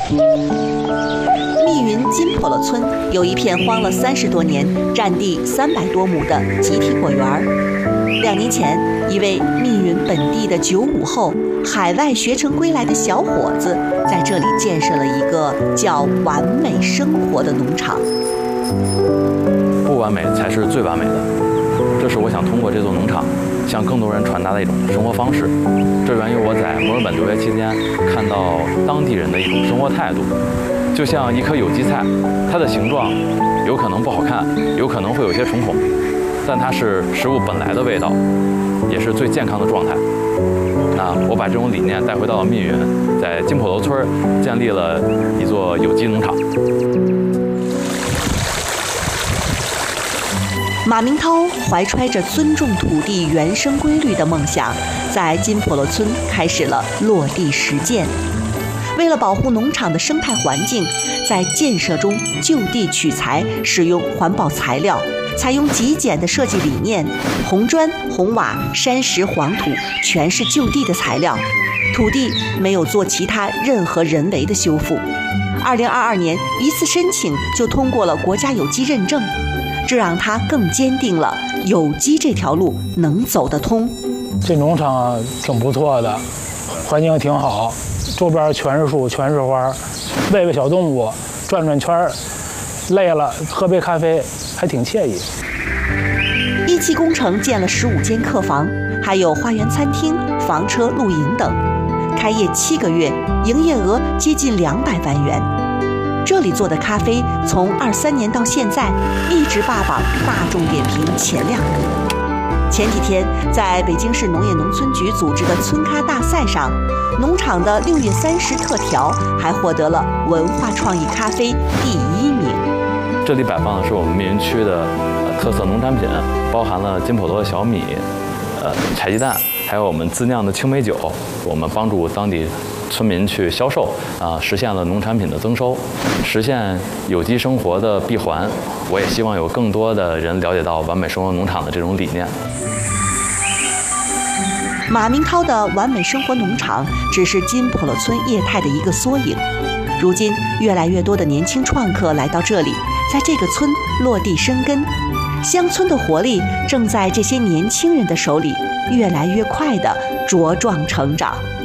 密云金婆罗村有一片荒了30多年、占地300多亩的集体果园。2年前，一位密云本地的95后、海外学成归来的小伙子，在这里建设了一个叫“完美生活”的农场。 不完美才是最完美的，这是我想通过这座农场向更多人传达的一种生活方式。这源于我在墨尔本留学期间看到当地人的一种生活态度。就像一颗有机菜，它的形状有可能不好看，有可能会有些重孔，但它是食物本来的味道，也是最健康的状态。那我把这种理念带回到了密云，在金婆罗村建立了一座有机农场。 马明涛怀揣着尊重土地原生规律的梦想，在金婆罗村开始了落地实践。为了保护农场的生态环境，在建设中就地取材，使用环保材料，采用极简的设计理念，红砖、红瓦、山石、黄土全是就地的材料，土地没有做其他任何人为的修复。2022年一次申请就通过了国家有机认证，这让他更坚定了有机这条路能走得通。 这农场挺不错的，环境挺好，周边全是树，全是花，喂喂小动物，转转圈儿，累了喝杯咖啡，还挺惬意。 一期工程建了15间客房，还有花园餐厅、房车、露营等。开业7个月，营业额接近200万元。这里做的咖啡从23年到现在一直霸榜大众点评前2名。前几天，在北京市农业农村局组织的村咖大赛上，农场的6月30特调还获得了文化创意咖啡第1名。 这里摆放的是我们密云区的特色农产品，包含了金婆罗的小米、柴鸡蛋，还有我们自酿的青梅酒。我们帮助当地村民去销售，实现了农产品的增收，实现有机生活的闭环。我也希望有更多的人了解到完美生活农场的这种理念。 马明涛的完美生活农场只是金婆罗村业态的一个缩影。如今，越来越多的年轻创客来到这里，在这个村落地生根。乡村的活力正在这些年轻人的手里越来越快地茁壮成长。